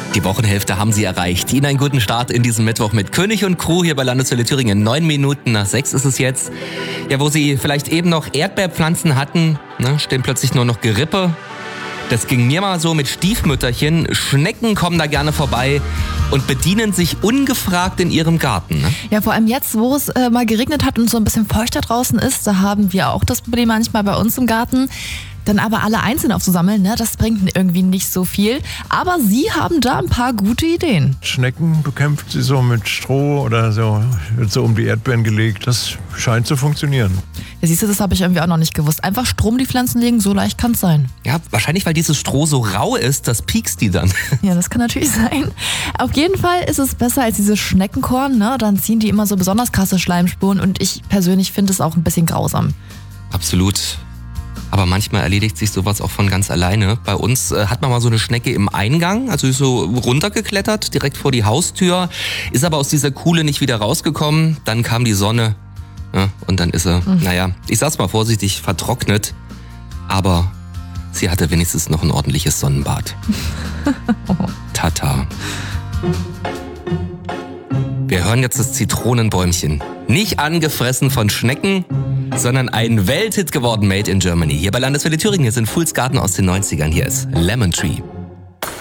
Die Wochenhälfte haben Sie erreicht. Ihnen einen guten Start in diesem Mittwoch mit König und Crew hier bei Landeshölle Thüringen. 9 Minuten nach 6 ist es jetzt. Ja, wo Sie vielleicht eben noch Erdbeerpflanzen hatten, stehen plötzlich nur noch Gerippe. Das ging mir mal so mit Stiefmütterchen. Schnecken kommen da gerne vorbei und bedienen sich ungefragt in ihrem Garten. Ne? Ja, vor allem jetzt, wo es mal geregnet hat und so ein bisschen feuchter draußen ist, da haben wir auch das Problem manchmal bei uns im Garten. Dann aber alle einzeln aufzusammeln, das bringt irgendwie nicht so viel. Aber Sie haben da ein paar gute Ideen. Schnecken bekämpft sie so mit Stroh oder so, wird so um die Erdbeeren gelegt. Das scheint zu funktionieren. Ja, siehst du, das habe ich irgendwie auch noch nicht gewusst. Einfach Strom um die Pflanzen legen, so leicht kann es sein. Ja, wahrscheinlich, weil dieses Stroh so rau ist, das piekst die dann. Ja, das kann natürlich sein. Auf jeden Fall ist es besser als dieses Schneckenkorn. Dann ziehen die immer so besonders krasse Schleimspuren und ich persönlich finde es auch ein bisschen grausam. Absolut. Aber manchmal erledigt sich sowas auch von ganz alleine. Bei uns hat man mal so eine Schnecke im Eingang, also ist so runtergeklettert, direkt vor die Haustür, ist aber aus dieser Kuhle nicht wieder rausgekommen. Dann kam die Sonne, und dann ist sie, ich sag's mal vorsichtig, vertrocknet. Aber sie hatte wenigstens noch ein ordentliches Sonnenbad. Tata. Wir hören jetzt das Zitronenbäumchen. Nicht angefressen von Schnecken, sondern ein Welthit geworden, Made in Germany. Hier bei Landeshölle Thüringen, hier sind Fools Garden aus den 90ern. Hier ist Lemon Tree.